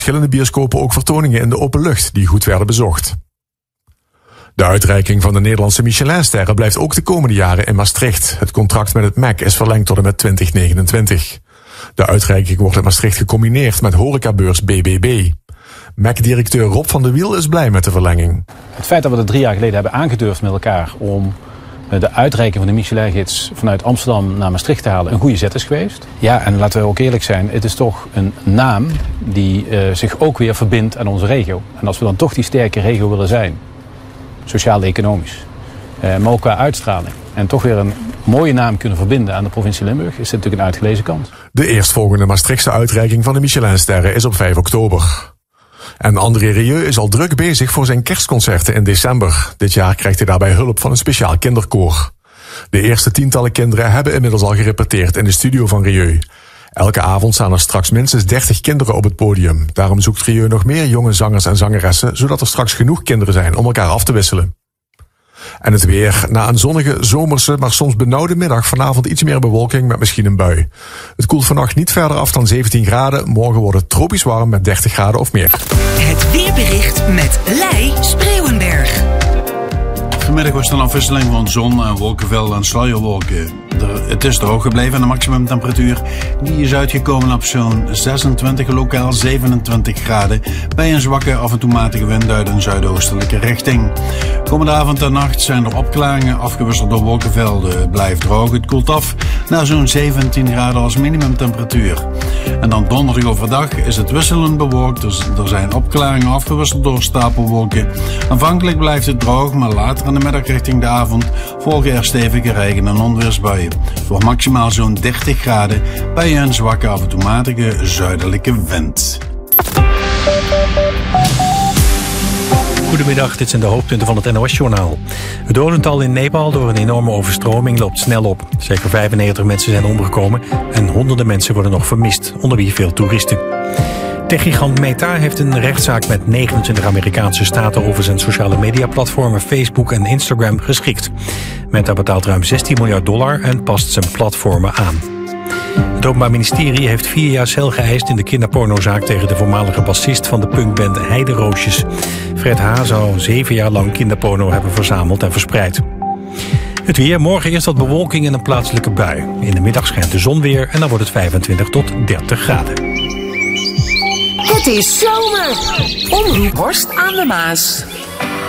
verschillende bioscopen ook vertoningen in de open lucht die goed werden bezocht. De uitreiking van de Nederlandse Michelinsterren blijft ook de komende jaren in Maastricht. Het contract met het MAC is verlengd tot en met 2029. De uitreiking wordt in Maastricht gecombineerd met horecabeurs BBB. MAC-directeur Rob van de Wiel is blij met de verlenging. Het feit dat we dat 3 jaar geleden hebben aangedurfd met elkaar om de uitreiking van de Michelin-gids vanuit Amsterdam naar Maastricht te halen een goede zet is geweest. Ja, en laten we ook eerlijk zijn, het is toch een naam die zich ook weer verbindt aan onze regio. En als we dan toch die sterke regio willen zijn, sociaal-economisch, maar ook qua uitstraling, en toch weer een mooie naam kunnen verbinden aan de provincie Limburg, is dit natuurlijk een uitgelezen kans. De eerstvolgende Maastrichtse uitreiking van de Michelinsterren is op 5 oktober. En André Rieu is al druk bezig voor zijn kerstconcerten in december. Dit jaar krijgt hij daarbij hulp van een speciaal kinderkoor. De eerste tientallen kinderen hebben inmiddels al gerepeteerd in de studio van Rieu. Elke avond staan er straks minstens 30 kinderen op het podium. Daarom zoekt Rieu nog meer jonge zangers en zangeressen, zodat er straks genoeg kinderen zijn om elkaar af te wisselen. En het weer. Na een zonnige, zomerse, maar soms benauwde middag vanavond iets meer bewolking met misschien een bui. Het koelt vannacht niet verder af dan 17 graden. Morgen wordt het tropisch warm met 30 graden of meer. Het weerbericht met Lei Spreeuwenberg. Vanmiddag was er een afwisseling van zon en wolkenvelden en sluierwolken. Het is droog gebleven en de maximumtemperatuur die is uitgekomen op zo'n 26, lokaal 27 graden. Bij een zwakke, af en toe matige wind uit een zuidoostelijke richting. Komende avond en nacht zijn er opklaringen, afgewisseld door wolkenvelden. Het blijft droog, het koelt af naar zo'n 17 graden als minimumtemperatuur. En dan donderdag overdag is het wisselend bewolkt, dus er zijn opklaringen afgewisseld door stapelwolken. Aanvankelijk blijft het droog, maar later in de middag richting de avond volgen er stevige regen- en onweersbuien. Voor maximaal zo'n 30 graden bij een zwakke, af en toe matige zuidelijke wind. Goedemiddag, dit zijn de hoofdpunten van het NOS-journaal. Het dodental in Nepal door een enorme overstroming loopt snel op. Zeker 95 mensen zijn omgekomen en honderden mensen worden nog vermist, onder wie veel toeristen. Techgigant Meta heeft een rechtszaak met 29 Amerikaanse staten over zijn sociale mediaplatformen Facebook en Instagram geschikt. Meta betaalt ruim $16 miljard en past zijn platformen aan. Het Openbaar Ministerie heeft 4 jaar cel geëist in de kinderpornozaak tegen de voormalige bassist van de punkband Heideroosjes. Fred H. zou 7 jaar lang kinderporno hebben verzameld en verspreid. Het weer, morgen eerst wat bewolking en een plaatselijke bui. In de middag schijnt de zon weer en dan wordt het 25 tot 30 graden. Het is zomer! Omroep Horst aan de Maas.